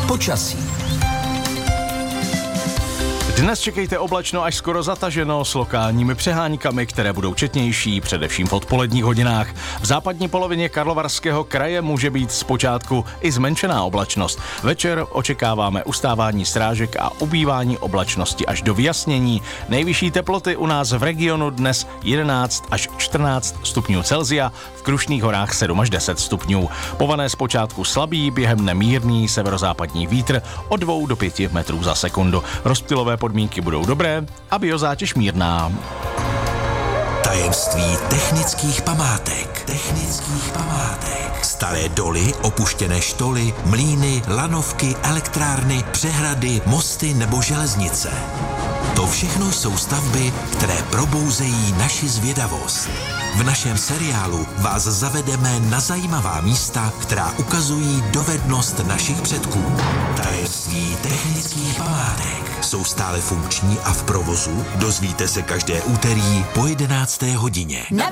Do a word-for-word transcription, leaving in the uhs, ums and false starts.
Počasí. Dnes čekejte oblačno až skoro zataženo s lokálními přeháňkami, které budou četnější, především v odpoledních hodinách. V západní polovině Karlovarského kraje může být zpočátku i zmenšená oblačnost. Večer očekáváme ustávání srážek a ubývání oblačnosti až do vyjasnění. Nejvyšší teploty u nás v regionu dnes jedenáct až čtrnáct stupňů Celsia, v Krušných horách sedm až deset stupňů. Pované zpočátku slabý, během nemírný severozápadní vítr od dvou do pěti metrů za sekundu. Rozptylové podmínky budou dobré a biozátěž mírná. Tajemství technických památek. Technických památek. Staré doly, opuštěné štoly, mlýny, lanovky, elektrárny, přehrady, mosty nebo železnice. To všechno jsou stavby, které probouzejí naši zvědavost. V našem seriálu vás zavedeme na zajímavá místa, která ukazují dovednost našich předků. Tajemství technických památek jsou stále funkční a v provozu. Dozvíte se každé úterý po jedenácté hodině.